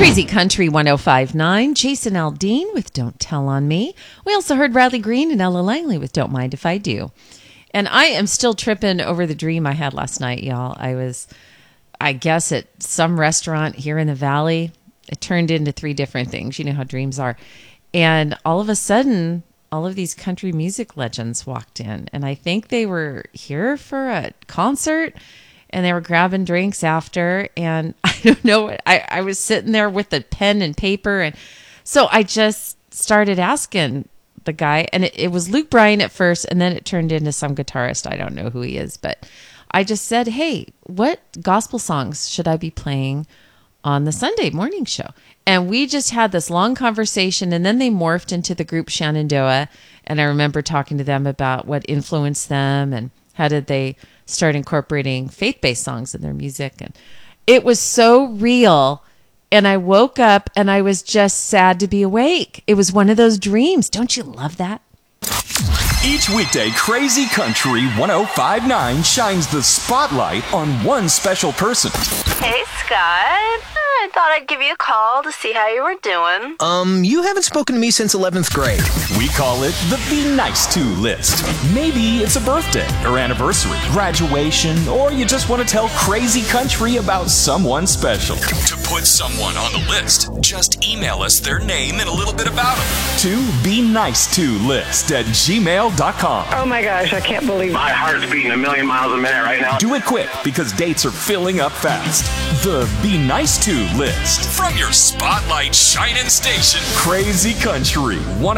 Crazy Country 105.9, Jason Aldean with Don't Tell on Me. We also heard Riley Green and Ella Langley with Don't Mind If I Do. And I am still tripping over the dream I had last night, y'all. I was, I guess, at some restaurant here in the Valley. It turned into 3 different things. You know how dreams are. And all of a sudden, all of these country music legends walked in. And I think they were here for a concert. And they were grabbing drinks after. And I don't know, I was sitting there with a pen and paper. And so I just started asking the guy. And it was Luke Bryan at first. And then it turned into some guitarist. I don't know who he is. But I just said, hey, what gospel songs should I be playing on the Sunday morning show? And we just had this long conversation. And then they morphed into the group Shenandoah. And I remember talking to them about what influenced them and how did they start incorporating faith-based songs in their music. And it was so real. And I woke up and I was just sad to be awake. It was one of those dreams. Don't you love that? Each weekday, Crazy Country 105.9 shines the spotlight on one special person. Hey, Scott. I thought I'd give you a call to see how you were doing. You haven't spoken to me since 11th grade. We call it the Be Nice To list. Maybe it's a birthday or anniversary, graduation, or you just want to tell Crazy Country about someone special. To put someone on the list, just email us their name and a little bit about them to Be Nice To list at gmail.com. Oh my gosh, I can't believe it. My heart's beating a million miles a minute right now. Do it quick because dates are filling up fast. The Be Nice To list from your spotlight shining station, Crazy Country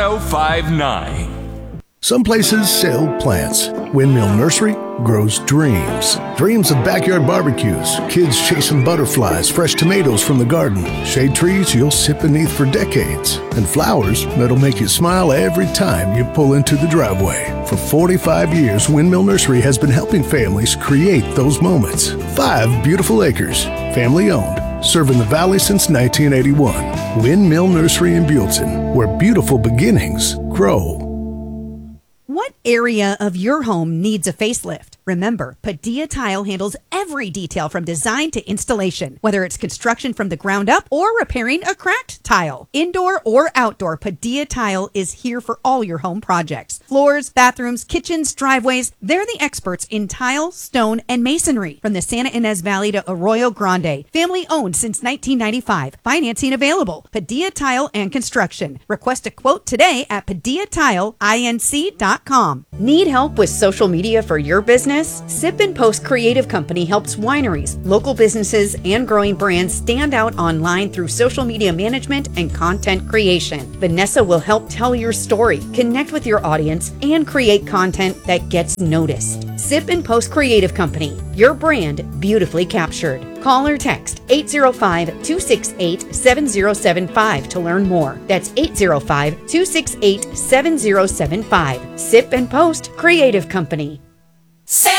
105.9. Some places sell plants. Windmill Nursery grows dreams. Dreams of backyard barbecues, kids chasing butterflies, fresh tomatoes from the garden, shade trees you'll sit beneath for decades, and flowers that'll make you smile every time you pull into the driveway. For 45 years, Windmill Nursery has been helping families create those moments. 5 beautiful acres, family-owned, serving the Valley since 1981. Windmill Nursery in Buellton, where beautiful beginnings grow. What area of your home needs a facelift? Remember, Padilla Tile handles every detail from design to installation, whether it's construction from the ground up or repairing a cracked tile. Indoor or outdoor, Padilla Tile is here for all your home projects. Floors, bathrooms, kitchens, driveways, they're the experts in tile, stone, and masonry. From the Santa Ynez Valley to Arroyo Grande, family owned since 1995. Financing available. Padilla Tile and Construction. Request a quote today at PadillaTileINC.com. Need help with social media for your business? Sip and Post Creative Company helps wineries, local businesses, and growing brands stand out online through social media management and content creation. Vanessa will help tell your story, connect with your audience, and create content that gets noticed. Sip and Post Creative Company, your brand beautifully captured. Call or text 805-268-7075 to learn more. That's 805-268-7075. Sip and Post Creative Company.